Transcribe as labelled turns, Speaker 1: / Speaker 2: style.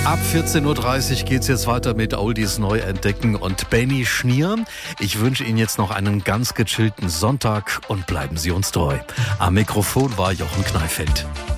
Speaker 1: Ab 14.30 Uhr geht es jetzt weiter mit Oldies neu entdecken und Benny Schnier. Ich wünsche Ihnen jetzt noch einen ganz gechillten Sonntag und bleiben Sie uns treu. Am Mikrofon war Jochen Kneifeld.